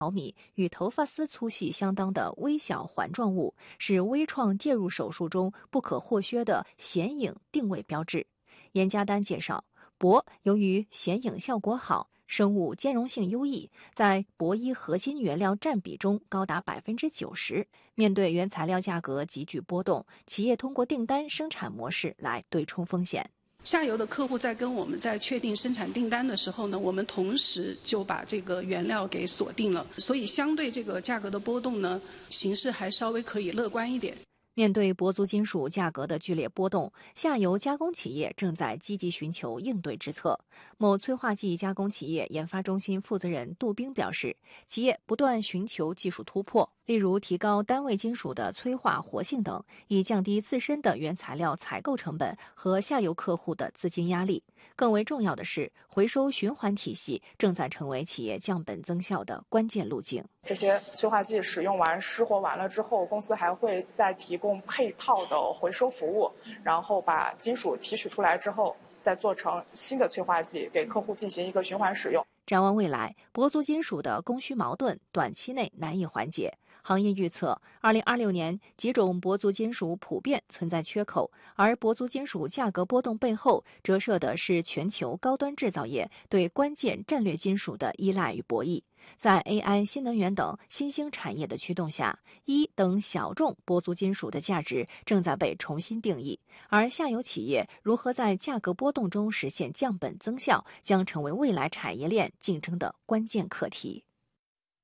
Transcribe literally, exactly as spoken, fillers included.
毫米与头发丝粗细相当的微小环状物，是微创介入手术中不可或缺的显影定位标志。严家丹介绍，铂由于显影效果好，生物兼容性优异，在铂一核心原料占比中高达百分之九十。面对原材料价格急剧波动，企业通过订单生产模式来对冲风险。 下游的客户在跟我们在确定生产订单的时候呢，我们同时就把这个原料给锁定了，所以相对这个价格的波动呢，形势还稍微可以乐观一点。 面对铂族金属价格的剧烈波动，下游加工企业正在积极寻求应对之策。某催化剂加工企业研发中心负责人杜兵表示，企业不断寻求技术突破，例如提高单位金属的催化活性等，以降低自身的原材料采购成本和下游客户的资金压力。更为重要的是，回收循环体系正在成为企业降本增效的关键路径。 这些催化剂使用完、失活完了之后，公司还会再提供配套的回收服务，然后把金属提取出来之后，再做成新的催化剂，给客户进行一个循环使用。 展望未来，铂族金属的供需矛盾短期内难以缓解。行业预测，二零二六年几种铂族金属普遍存在缺口，而铂族金属价格波动背后折射的是全球高端制造业对关键战略金属的依赖与博弈。在 A I、新能源等新兴产业的驱动下，一等小众铂族金属的价值正在被重新定义，而下游企业如何在价格波动中实现降本增效，将成为未来产业链竞争的关键课题。